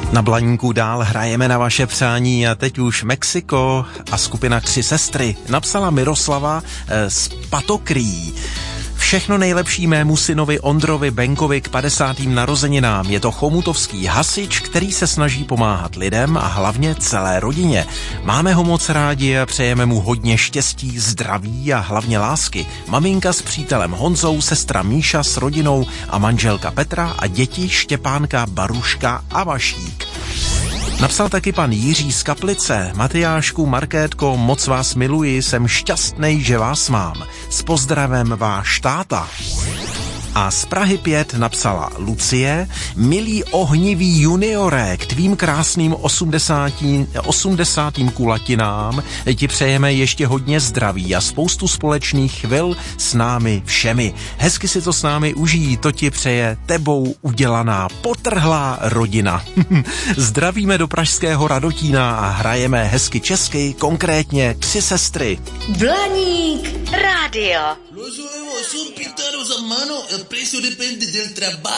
Na Blaníku dál hrajeme na vaše přání a teď už Mexiko a skupina Tři sestry napsala Miroslava z Patokrý. Všechno nejlepší mému synovi Ondrovi Benkovi k 50. narozeninám. Je to chomutovský hasič, který se snaží pomáhat lidem a hlavně celé rodině. Máme ho moc rádi a přejeme mu hodně štěstí, zdraví a hlavně lásky. Maminka s přítelem Honzou, sestra Míša s rodinou a manželka Petra a děti Štěpánka, Baruška a Vašík. Napsal taky pan Jiří z Kaplice. Matyášku, Markétko, moc vás miluji, jsem šťastnej, že vás mám. S pozdravem váš táta. A z Prahy 5 napsala Lucie. Milí ohnivý juniore, k tvým krásným 80. kulatinám ti přejeme ještě hodně zdraví a spoustu společných chvil s námi všemi. Hezky si to s námi užij, to ti přeje tebou udělaná potrhlá rodina. Zdravíme do pražského Radotína a hrajeme hezky česky, konkrétně Tři sestry. Blaník rádio. Los huevos son pintados a mano, el precio depende del trabajo.